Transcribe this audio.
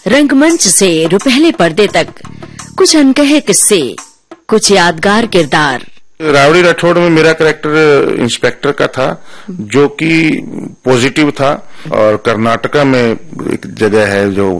रंगमंच से रुपहले पर्दे तक कुछ अनकहे किस्से, कुछ यादगार किरदार। रावड़ी राठौड़ में मेरा कैरेक्टर इंस्पेक्टर का था जो कि पॉजिटिव था, और कर्नाटका में एक जगह है जो